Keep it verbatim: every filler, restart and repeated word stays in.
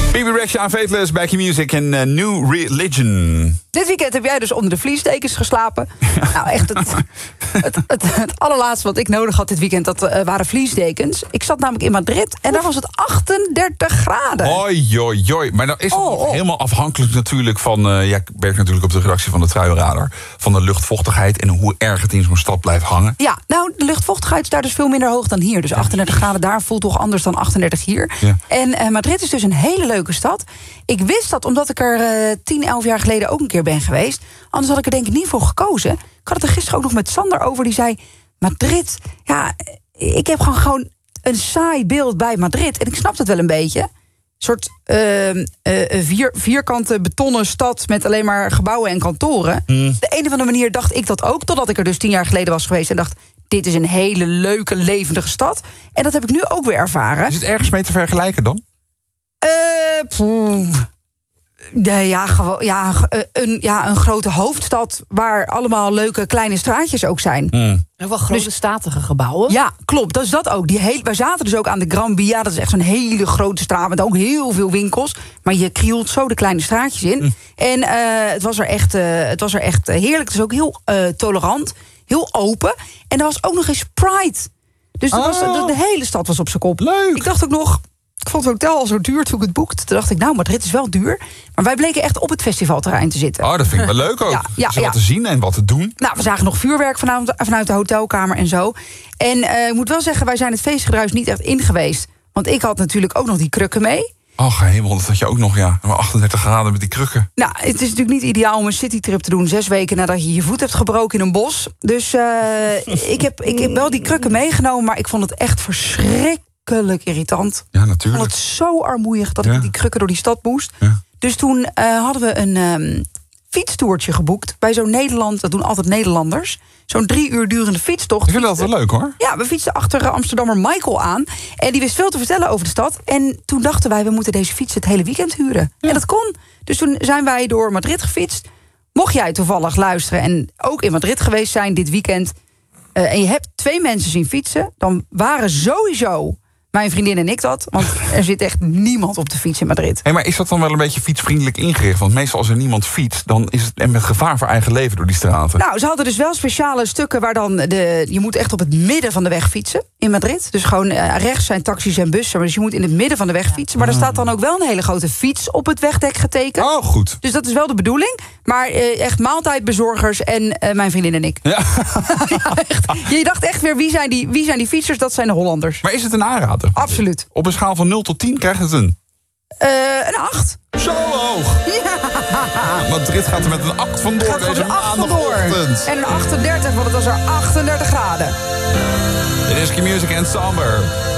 B B Rexha aan Faithless, Back in Music en uh, New Religion. Dit weekend heb jij dus onder de vliesdekens geslapen. Nou, echt het, het, het, het allerlaatste wat ik nodig had dit weekend, dat uh, waren vliesdekens. Ik zat namelijk in Madrid en daar was het achtendertig graden. Oi, oi, oi. Maar dan is het oh, nog oh. helemaal afhankelijk natuurlijk van... Uh, ja, ik werk natuurlijk op de redactie van de Truienradar. Van de luchtvochtigheid en hoe erg het in zo'n stad blijft hangen. Ja, nou, de luchtvochtigheid is daar dus veel minder hoog dan hier. Dus achtendertig graden daar voelt toch anders dan achtendertig hier. Ja. En uh, Madrid is dus een hele leuke stad. Ik wist dat omdat ik er uh, tien, elf jaar geleden ook een keer ben geweest. Anders had ik er denk ik niet voor gekozen. Ik had het er gisteren ook nog met Sander over. Die zei, Madrid, ja, ik heb gewoon, gewoon een saai beeld bij Madrid. En ik snap het wel een beetje. Een soort uh, uh, vier, vierkante betonnen stad met alleen maar gebouwen en kantoren. Mm. De een of andere manier dacht ik dat ook. Totdat ik er dus tien jaar geleden was geweest en dacht, dit is een hele leuke, levendige stad. En dat heb ik nu ook weer ervaren. Is het ergens mee te vergelijken dan? Uh, Nee, ja, gewoon, ja, een, ja, een grote hoofdstad waar allemaal leuke kleine straatjes ook zijn. Mm. En wel grote dus, statige gebouwen. Ja, klopt, dat is dat ook. Die heel, wij zaten dus ook aan de Gran Via. Dat is echt zo'n hele grote straat met ook heel veel winkels. Maar je krioelt zo de kleine straatjes in. Mm. En uh, het was er echt, uh, het was er echt heerlijk. Het is ook heel uh, tolerant, heel open. En er was ook nog eens Pride. Dus oh. was, de, de hele stad was op zijn kop. Leuk. Ik dacht ook nog... Ik vond het hotel al zo duur toen ik het boekte. Toen dacht ik, nou, Madrid is wel duur. Maar wij bleken echt op het festivalterrein te zitten. Oh, dat vind ik wel leuk ook. Ja, ja, dus ja. Wat te zien en wat te doen. Nou, we zagen nog vuurwerk vanuit, vanuit de hotelkamer en zo. En uh, ik moet wel zeggen, wij zijn het feestgedruis niet echt in geweest. Want ik had natuurlijk ook nog die krukken mee. Oh, hemel, dat had je ook nog, ja. achtendertig graden met die krukken. Nou, het is natuurlijk niet ideaal om een citytrip te doen... zes weken nadat je je voet hebt gebroken in een bos. Dus uh, ik, heb, ik heb wel die krukken meegenomen... maar ik vond het echt verschrikkelijk. irritant. Ja, natuurlijk. Ik vond het zo armoeig dat ja. ik die krukken door die stad moest. Ja. Dus toen uh, hadden we een um, fietstoertje geboekt bij zo'n Nederland. Dat doen altijd Nederlanders. Zo'n drie uur durende fietstocht. Ik vind dat wel leuk, hoor. Ja, we fietsten achter Amsterdammer Michael aan. En die wist veel te vertellen over de stad. En toen dachten wij, we moeten deze fiets het hele weekend huren. Ja. En dat kon. Dus toen zijn wij door Madrid gefietst. Mocht jij toevallig luisteren en ook in Madrid geweest zijn dit weekend... Uh, en je hebt twee mensen zien fietsen... dan waren sowieso... mijn vriendin en ik dat, want er zit echt niemand op de fiets in Madrid. Hey, maar is dat dan wel een beetje fietsvriendelijk ingericht? Want meestal als er niemand fietst, dan is het met gevaar voor eigen leven door die straten. Nou, ze hadden dus wel speciale stukken waar dan de... je moet echt op het midden van de weg fietsen in Madrid. Dus gewoon uh, rechts zijn taxis en bussen, dus je moet in het midden van de weg fietsen. Maar er staat dan ook wel een hele grote fiets op het wegdek getekend. Oh, goed. Dus dat is wel de bedoeling. Maar uh, echt maaltijdbezorgers en uh, mijn vriendin en ik. Ja. Ja, echt. Je dacht echt weer, wie zijn, die, wie zijn die fietsers? Dat zijn de Hollanders. Maar is het een aanrader? Absoluut. Op een schaal van nul tot tien krijgt het een... Uh, een acht. Zo hoog. Ja. Madrid gaat er met een acht vandoor gaat deze maandagochtend. En een achtendertig, want het was er achtendertig graden. Risky Music en Somber.